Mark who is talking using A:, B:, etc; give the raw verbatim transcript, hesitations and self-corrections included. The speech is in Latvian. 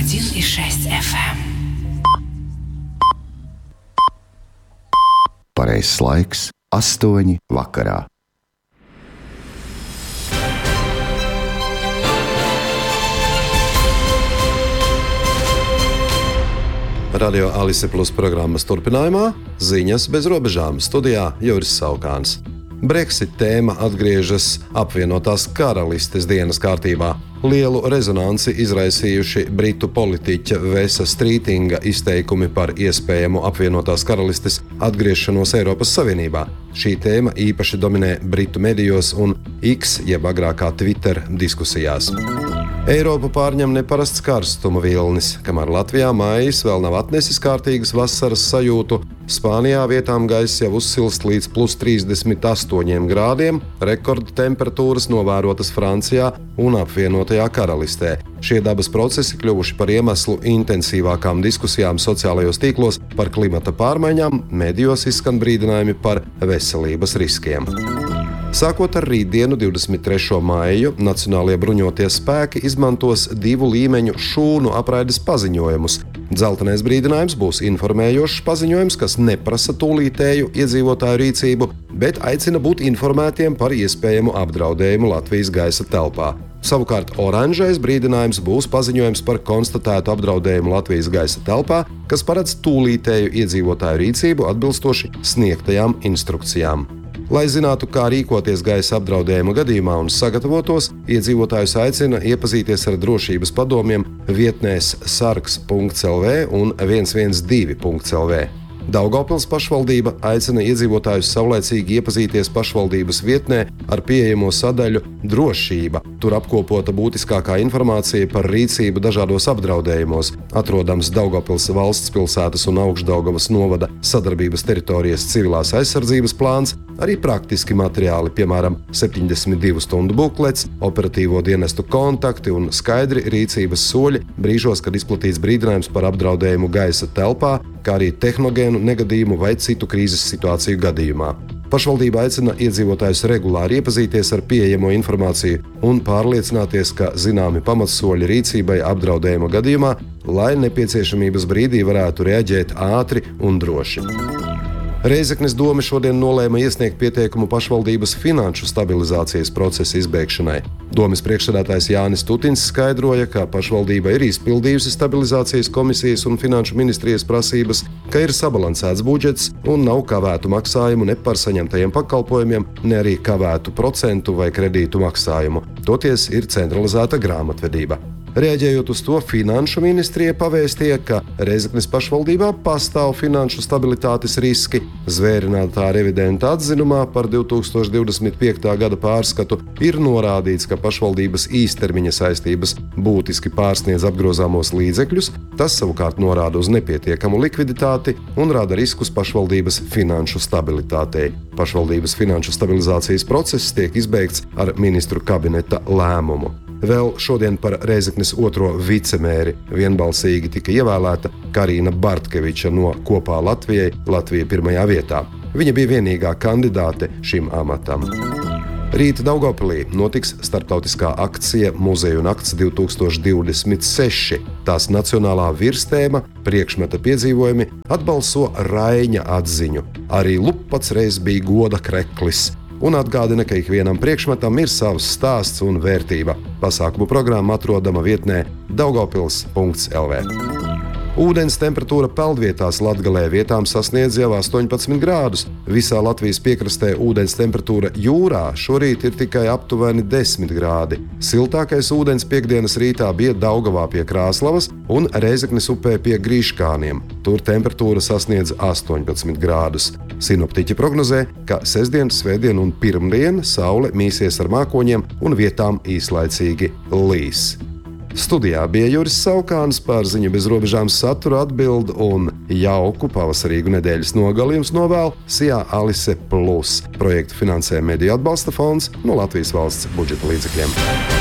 A: один и шесть эф эм.
B: Pareizs laiks - astoņi vakarā.
C: Radio Alise Plus programmas turpinājumā ziņas bez robežām studijā Juris Saukāns. Brexit tēma atgriežas apvienotās karalistes dienas kārtībā. Lielu rezonanci izraisījuši britu politiķa Vesa Strītinga izteikumi par iespējamu apvienotās karalistes atgriešanos Eiropas Savienībā. Šī tēma īpaši dominē britu medijos un X, jeb agrākā Twitter diskusijās. Eiropu pārņem neparasts karstuma vilnis, kamēr Latvijā maijs vēl nav atnesis kārtīgas vasaras sajūtu. Spānijā vietām gaiss jau uzsilst līdz plus trīsdesmit astoņiem grādiem, rekorda temperatūras novērotas Francijā un apvienotajā karalistē. Šie dabas procesi kļuvuši par iemeslu intensīvākām diskusijām sociālajos tīklos par klimata pārmaiņām, medijos izskan brīdinājumi par veselības riskiem. Sākot ar rītdienu, divdesmit trešo maiju, Nacionālie bruņotie spēki izmantos divu līmeņu šūnu apraides paziņojumus. Dzeltenais brīdinājums būs informējošs paziņojums, kas neprasa tūlītēju iedzīvotāju rīcību, bet aicina būt informētiem par iespējamu apdraudējumu Latvijas gaisa telpā. Savukārt oranžais brīdinājums būs paziņojums par konstatētu apdraudējumu Latvijas gaisa telpā, kas paredz tūlītēju iedzīvotāju rīcību atbilstoši sniegtajām instrukcijām. Lai zinātu, kā rīkoties gaisa apdraudējuma gadījumā un sagatavotos, iedzīvotājus aicina iepazīties ar drošības padomiem vietnēs sargs punkts el vē un viens viens divi punkts el vē. Daugavpils pašvaldība aicina iedzīvotājus saulēcīgi iepazīties pašvaldības vietnē ar pieejamo sadaļu Drošība. Tur apkopota būtiskākā informācija par rīcību dažādos apdraudējumos. Atrodams Daugavpils valsts pilsētas un Augšdaugavas novada sadarbības teritorijas civilās aizsardzības plāns, arī praktiski materiāli, piemēram, septiņdesmit divu stundu buklets, operatīvo dienestu kontakti un skaidri rīcības soļi brīžos, kad izplatīts brīdinājums par apdraudējumu gaisa telpā, kā arī tehnogēnu negadījumu vai citu krīzes situāciju gadījumā. Pašvaldība aicina iedzīvotājus regulāri iepazīties ar pieejamo informāciju un pārliecināties, ka zināmi pamatsoļi rīcībai apdraudējuma gadījumā, lai nepieciešamības brīdī varētu reaģēt ātri un droši. Reizeknes dome šodien nolēma iesniegt pieteikumu pašvaldības finanšu stabilizācijas procesa izbeigšanai. Domes priekšsēdētājs Jānis Tutins skaidroja, ka pašvaldība ir izpildījusi stabilizācijas komisijas un finanšu ministrijas prasības, ka ir sabalansēts budžets un nav kavētu maksājumu ne par saņemtajiem pakalpojumiem, ne arī kavētu procentu vai kredītu maksājumu. Toties ir centralizēta grāmatvedība. Reaģējot uz to, Finanšu ministrija pavēstīja, ka Reizeknes pašvaldībā pastāv finanšu stabilitātes riski. Zvērinātā revidenta atzinumā par divi tūkstoši divdesmit piektā gada pārskatu ir norādīts, ka pašvaldības īstermiņa saistības būtiski pārsniedz apgrozāmos līdzekļus, tas savukārt norāda uz nepietiekamu likviditāti un rada riskus pašvaldības finanšu stabilitātei. Pašvaldības finanšu stabilizācijas process tiek izbeigts ar ministru kabineta lēmumu. Vēl šodien par Reizeknes otro vicemēri vienbalsīgi tika ievēlēta Karina Bartkeviča no Kopā Latvijai, Latvija pirmajā vietā. Viņa bija vienīgā kandidāte šim amatam. Rīt Daugavpilī notiks starptautiskā akcija Muzeju nakts divi tūkstoši divdesmit seši. Tās nacionālā virstēma priekšmeta piedzīvojumi atbalso Raiņa atziņu. Arī Lupats reiz bija goda kreklis. Un atgādina, ka ikvienam priekšmetam ir savs stāsts un vērtība. Pasākumu programma atrodama vietnē daugavpils punkts el vē. Ūdens temperatūra peldvietās Latgalē vietām sasniedz jau astoņpadsmit grādus. Visā Latvijas piekrastē ūdens temperatūra jūrā šorīt ir tikai aptuveni desmit grādi. Siltākais ūdens piekdienas rītā bija Daugavā pie Krāslavas un Reizeknes upē pie Grīškāniem. Tur temperatūra sasniedz astoņpadsmit grādus. Sinoptiķi prognozē, ka sestdien, svētdien un pirmdien saule mīsies ar mākoņiem un vietām īslaicīgi līs. Studijā bija Juris Saukāns, par ziņu bez robežām satura atbild un jauku pavasarīgu nedēļas nogali jums novēl Sijā Alise Plus. Projektu finansē Mediju atbalsta fonds no Latvijas valsts budžeta līdzekļiem.